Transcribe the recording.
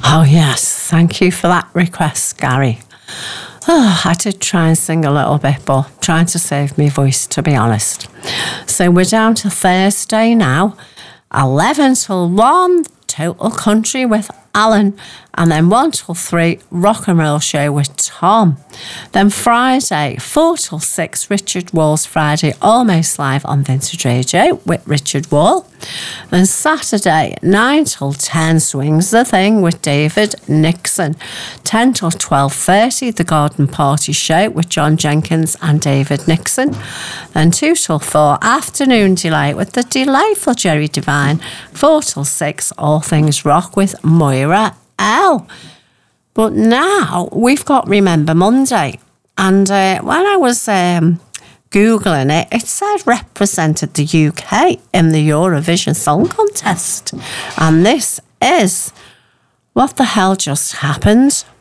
Oh, yes. Thank you for that request, Gary. Oh, I did try and sing a little bit, but trying to save my voice, to be honest. So we're down to Thursday now, 11 till 1, Total Country with Alan, and then 1 till 3, Rock and Roll Show with Tom. Then Friday, 4 till 6, Richard Wall's Friday Almost Live on Vintage Radio with Richard Wall. Then Saturday, 9 till 10, Swings the Thing with David Nixon. 10 till 12:30, The Garden Party Show with John Jenkins and David Nixon. Then 2 till 4, Afternoon Delight with the delightful Jerry Devine. 4 till 6, All Things Rock with Moira L. But now we've got Remember Monday. And when I was Googling it, it said represented the UK in the Eurovision Song Contest. And this is what the hell just happened.